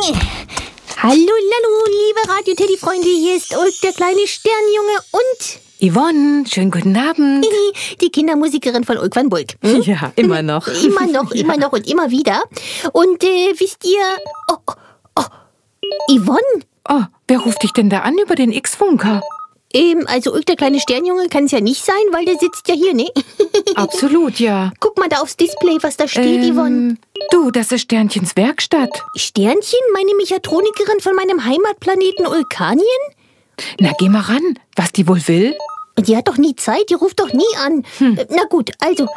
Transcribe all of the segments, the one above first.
Hallo, liebe Radio-Teddy-Freunde, hier ist Ulk, der kleine Sternjunge und Yvonne, schönen guten Abend. Die Kindermusikerin von Ulk van Bulk. Ja, immer noch. Immer noch und immer wieder. Und wisst ihr... Oh, Yvonne? Oh, wer ruft dich denn da an über den X-Funker? Also Ulk, der kleine Sternjunge, kann es ja nicht sein, weil der sitzt ja hier, ne? Absolut, ja. Guck mal da aufs Display, was da steht, Yvonne. Du, das ist Sternchens Werkstatt. Sternchen? Meine Mechatronikerin von meinem Heimatplaneten Ulkanien? Na, geh mal ran, was die wohl will. Die hat doch nie Zeit, die ruft doch nie an. Na gut, also.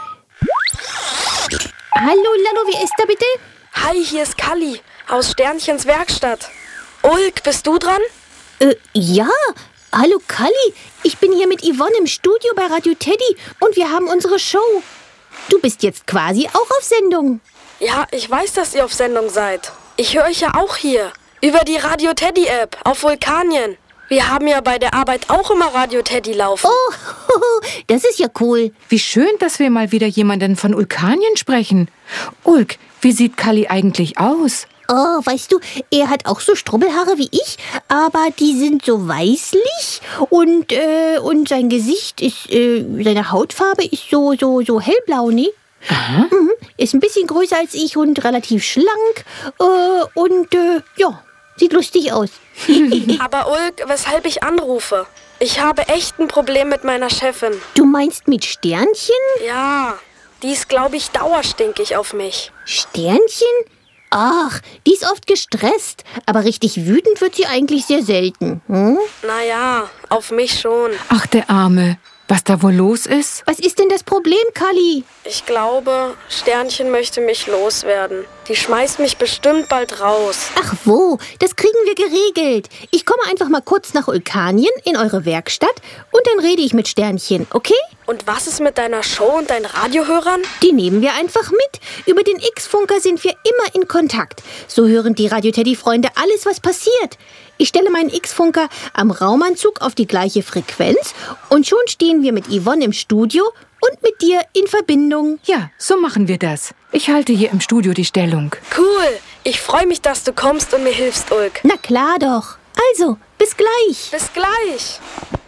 Hallo, wer ist da bitte? Hi, hier ist Kalli aus Sternchens Werkstatt. Ulk, bist du dran? Ja. Hallo Kalli, ich bin hier mit Yvonne im Studio bei Radio Teddy und wir haben unsere Show. Du bist jetzt quasi auch auf Sendung. Ja, ich weiß, dass ihr auf Sendung seid. Ich höre euch ja auch hier. Über die Radio Teddy App auf Vulkanien. Wir haben ja bei der Arbeit auch immer Radio Teddy laufen. Oh, das ist ja cool. Wie schön, dass wir mal wieder jemanden von Ulkanien sprechen. Ulk, wie sieht Kalli eigentlich aus? Oh, weißt du, er hat auch so Strubbelhaare wie ich, aber die sind so weißlich und sein Gesicht ist, seine Hautfarbe ist so hellblau, ne? Aha. Ist ein bisschen größer als ich und relativ schlank ja, sieht lustig aus. Aber Ulk, weshalb ich anrufe? Ich habe echt ein Problem mit meiner Chefin. Du meinst mit Sternchen? Ja, die ist, glaube ich, dauerstinkig auf mich. Sternchen? Ach, die ist oft gestresst, aber richtig wütend wird sie eigentlich sehr selten. Naja, auf mich schon. Ach, der Arme. Was da wohl los ist? Was ist denn das Problem, Kalli? Ich glaube, Sternchen möchte mich loswerden. Die schmeißt mich bestimmt bald raus. Ach wo, das kriegen wir geregelt. Ich komme einfach mal kurz nach Ulkanien in eure Werkstatt und dann rede ich mit Sternchen, okay? Und was ist mit deiner Show und deinen Radiohörern? Die nehmen wir einfach mit. Über den X-Funker sind wir immer in Kontakt. So hören die Radio-Teddy-Freunde alles, was passiert. Ich stelle meinen X-Funker am Raumanzug auf die gleiche Frequenz und schon stehen wir mit Yvonne im Studio und mit dir in Verbindung. Ja, so machen wir das. Ich halte hier im Studio die Stellung. Cool. Ich freue mich, dass du kommst und mir hilfst, Ulk. Na klar doch. Also, bis gleich. Bis gleich.